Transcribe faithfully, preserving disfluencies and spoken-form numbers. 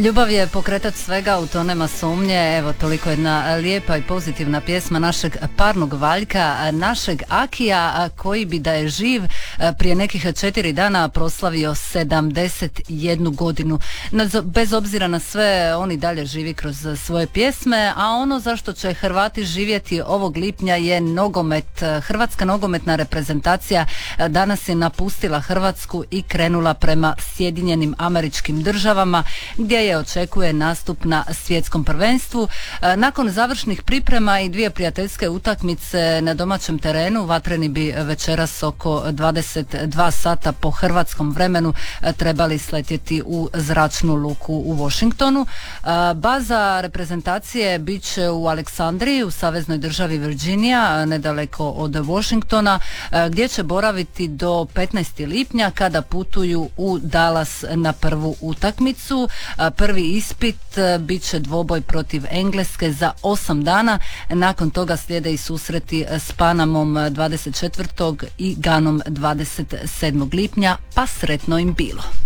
Ljubav je pokretač svega, u to nema sumnje. Evo, toliko jedna lijepa i pozitivna pjesma našeg parnog Valjka, našeg Akija, koji bi da je živ prije nekih četiri dana proslavio sedamdeset jednu godinu. Bez obzira na sve, on i dalje živi kroz svoje pjesme, a ono zašto će Hrvati živjeti ovog lipnja je nogomet. Hrvatska nogometna reprezentacija danas je napustila Hrvatsku i krenula prema Sjedinjenim Američkim Državama, gdje je očekuje nastup na svjetskom prvenstvu. Nakon završnih priprema i dvije prijateljske utakmice na domaćem terenu, vatreni bi večeras oko dvadeset dva sata po hrvatskom vremenu trebali sletjeti u zračnu luku u Washingtonu. Baza reprezentacije bit će u Aleksandriji, u saveznoj državi Virginia, nedaleko od Washingtona, gdje će boraviti do petnaestog lipnja kada putuju u Dallas na prvu utakmicu. Prvi ispit bit će dvoboj protiv Engleske za osam dana. Nakon toga slijede i susreti s Panamom dvadeset četvrtog i Ganom dvadeset sedmog lipnja, pa sretno im bilo.